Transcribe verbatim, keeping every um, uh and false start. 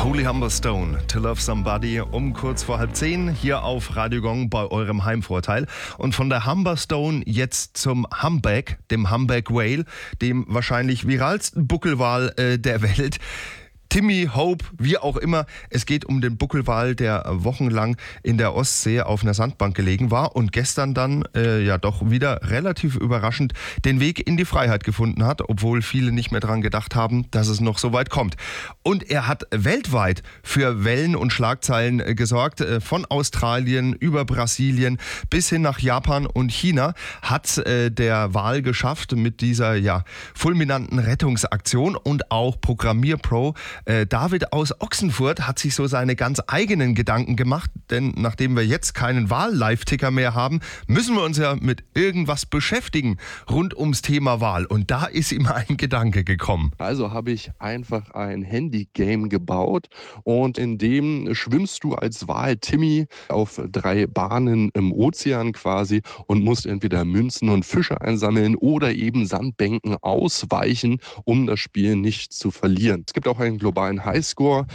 Holy Humberstone, To Love Somebody, um kurz vor halb zehn hier auf Radio Gong bei eurem Heimvorteil. Und von der Humberstone jetzt zum Humpback, dem Humpback Whale, dem wahrscheinlich viralsten Buckelwal äh, der Welt. Timmy, Hope, wie auch immer. Es geht um den Buckelwal, der wochenlang in der Ostsee auf einer Sandbank gelegen war und gestern dann äh, ja doch wieder relativ überraschend den Weg in die Freiheit gefunden hat, obwohl viele nicht mehr dran gedacht haben, dass es noch so weit kommt. Und er hat weltweit für Wellen und Schlagzeilen äh, gesorgt. Äh, von Australien über Brasilien bis hin nach Japan und China hat äh, der Wal geschafft mit dieser ja fulminanten Rettungsaktion. Und auch Programmierpro David aus Ochsenfurt hat sich so seine ganz eigenen Gedanken gemacht, denn nachdem wir jetzt keinen Wal-Live-Ticker mehr haben, müssen wir uns ja mit irgendwas beschäftigen rund ums Thema Wal. Und da ist ihm ein Gedanke gekommen. Also habe ich einfach ein Handy-Game gebaut und in dem schwimmst du als Wal Timmy auf drei Bahnen im Ozean quasi und musst entweder Münzen und Fische einsammeln oder eben Sandbänken ausweichen, um das Spiel nicht zu verlieren. Es gibt auch einen globalen Highscore.